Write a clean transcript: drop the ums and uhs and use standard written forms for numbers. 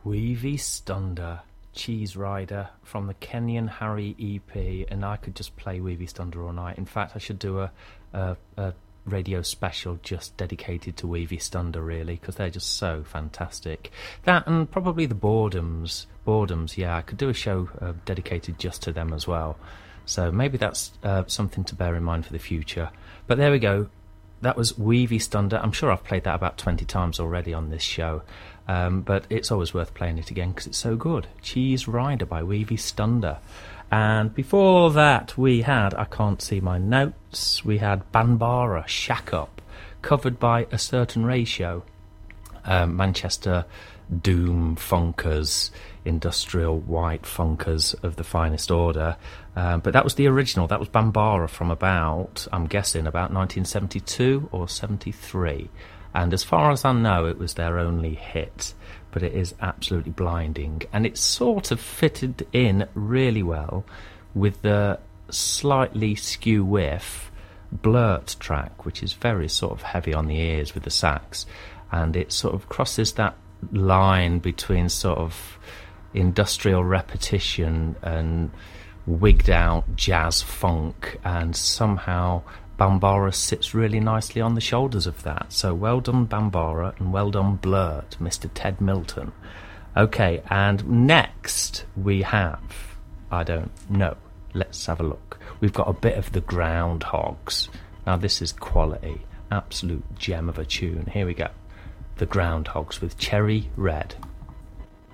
Weavy Stunder, Cheese Rider from the Kenyan Harry EP, and I could just play Weavy Stunder all night. In fact, I should do a radio special just dedicated to Weavy Stunder, really, because they're just so fantastic. That and probably the Boredoms, yeah, I could do a show dedicated just to them as well. So maybe that's something to bear in mind for the future. But there we go. That was Weavy Stunder. I'm sure I've played that about 20 times already on this show. But it's always worth playing it again because it's so good. Cheese Rider by Weavy Stunder. And before that we had, I can't see my notes, we had Banbara, Shack Up, covered by A Certain Ratio. Manchester doom funkers, industrial white funkers of the finest order. But that was the original. That was Banbara from about, I'm guessing, about 1972 or 73. And as far as I know, it was their only hit. But it is absolutely blinding. And it sort of fitted in really well with the slightly skew-whiff Blurt track, which is very sort of heavy on the ears with the sax. And it sort of crosses that line between sort of industrial repetition and wigged out jazz funk, and somehow Banbara sits really nicely on the shoulders of that. So well done Banbara, and well done Blurt, Mr. Ted Milton. Okay, and next we have, I don't know, let's have a look. We've got a bit of the Groundhogs. Now this is quality, absolute gem of a tune. Here we go. The Groundhogs with Cherry Red.